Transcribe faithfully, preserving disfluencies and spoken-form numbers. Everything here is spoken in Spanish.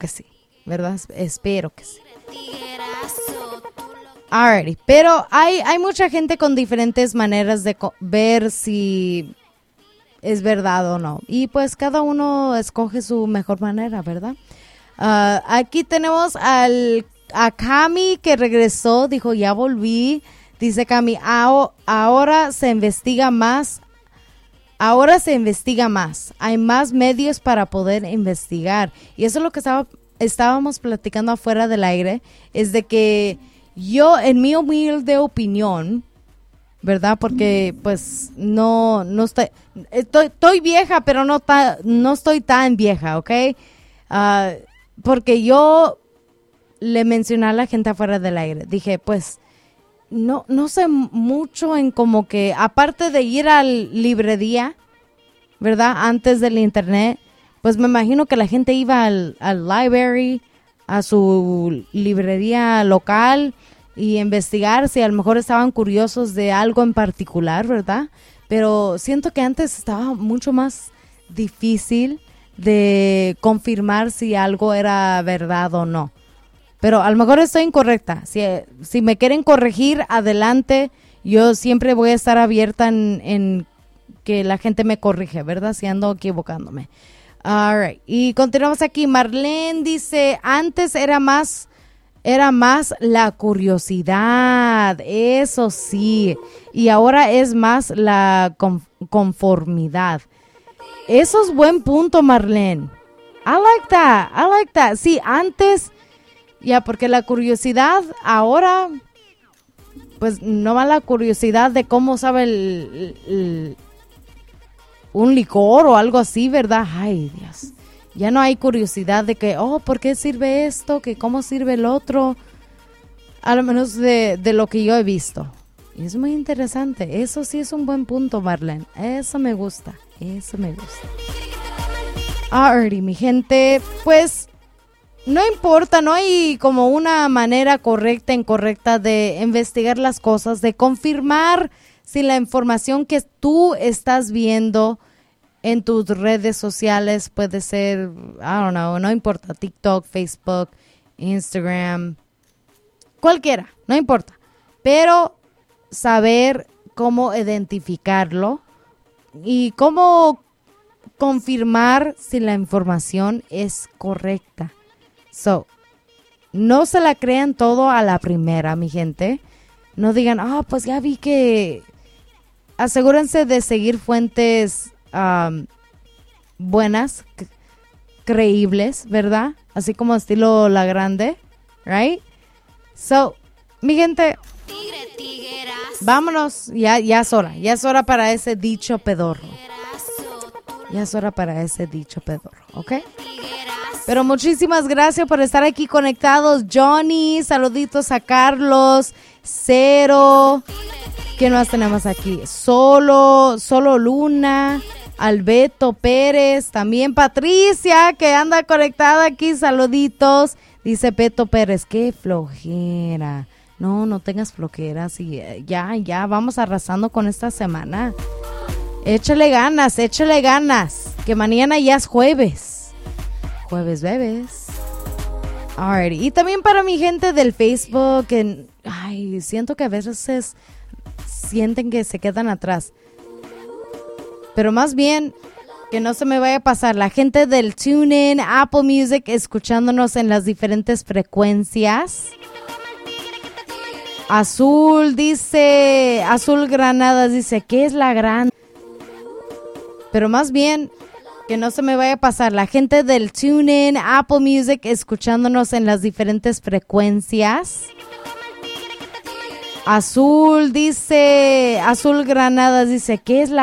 que sí, ¿verdad? Espero que sí. Alrighty, pero hay, hay mucha gente con diferentes maneras de co- ver si es verdad o no. Y pues cada uno escoge su mejor manera, ¿verdad? Uh, aquí tenemos al, a Cami que regresó, dijo, ya volví. Dice Cami, "Ao- ahora se investiga más. Ahora se investiga más. Hay más medios para poder investigar." Y eso es lo que estaba, estábamos platicando afuera del aire, es de que yo, en mi humilde opinión, ¿verdad? Porque pues no, no estoy, estoy, estoy vieja, pero no, ta, no estoy tan vieja, ¿ok? Uh, porque yo le mencioné a la gente afuera del aire, dije, pues, no, no sé mucho en como que, aparte de ir a la librería, ¿verdad? Antes del internet, pues me imagino que la gente iba al, al library, a su librería local y investigar si a lo mejor estaban curiosos de algo en particular, ¿verdad? Pero siento que antes estaba mucho más difícil de confirmar si algo era verdad o no. Pero a lo mejor estoy incorrecta. Si, si me quieren corregir, adelante. Yo siempre voy a estar abierta en, en que la gente me corrige, ¿verdad? Si ando equivocándome. All right. Y continuamos aquí. Marlene dice, antes era más, era más la curiosidad. Eso sí. Y ahora es más la con, conformidad. Eso es buen punto, Marlene. I like that. I like that. Sí, antes, ya, porque la curiosidad ahora, pues no va la curiosidad de cómo sabe el, el, el un licor o algo así, ¿verdad? Ay, Dios. Ya no hay curiosidad de que, oh, ¿por qué sirve esto? Que cómo sirve el otro. A lo menos de, de lo que yo he visto. Y es muy interesante. Eso sí es un buen punto, Marlene. Eso me gusta. Eso me gusta. Alrighty, mi gente. Pues, no importa, no hay como una manera correcta, incorrecta de investigar las cosas, de confirmar si la información que tú estás viendo en tus redes sociales puede ser, I don't know, no importa, TikTok, Facebook, Instagram, cualquiera, no importa. Pero saber cómo identificarlo y cómo confirmar si la información es correcta. So, no se la crean todo a la primera, mi gente. No digan, ah, oh, pues ya vi que... Asegúrense de seguir fuentes um, buenas, c- creíbles, ¿verdad? Así como estilo La Grande, right? So, mi gente, vámonos. Ya, ya es hora. Ya es hora para ese dicho pedorro. Ya es hora para ese dicho pedorro, ¿ok? Pero muchísimas gracias por estar aquí conectados. Johnny, saluditos a Carlos, Cero. ¿Quién más tenemos aquí? Solo, Solo Luna, Alberto Pérez, también Patricia, que anda conectada aquí, saluditos. Dice Peto Pérez, qué flojera. No, no tengas flojera, sí, ya, ya, vamos arrasando con esta semana. Échale ganas, échale ganas, que mañana ya es jueves. Jueves bebés. Alrighty. Y también para mi gente del Facebook, que, ay, siento que a veces sienten que se quedan atrás. Pero más bien, que no se me vaya a pasar. La gente del TuneIn, Apple Music, escuchándonos en las diferentes frecuencias. Azul dice, Azul Granadas dice, ¿qué es la gran? Pero más bien, que no se me vaya a pasar. La gente del TuneIn, Apple Music, escuchándonos en las diferentes frecuencias. Azul dice, Azul Granadas dice, ¿qué es la